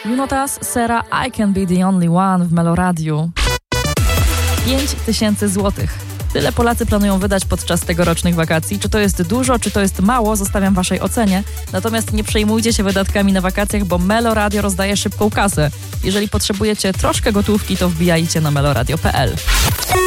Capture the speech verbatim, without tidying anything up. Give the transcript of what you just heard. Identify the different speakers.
Speaker 1: Junotas, Sera, I Can Be The Only One w Meloradiu. pięć tysięcy złotych. Tyle Polacy planują wydać podczas tegorocznych wakacji. Czy to jest dużo, czy to jest mało, zostawiam waszej ocenie. Natomiast nie przejmujcie się wydatkami na wakacjach, bo Meloradio rozdaje szybką kasę. Jeżeli potrzebujecie troszkę gotówki, to wbijajcie na meloradio kropka p l.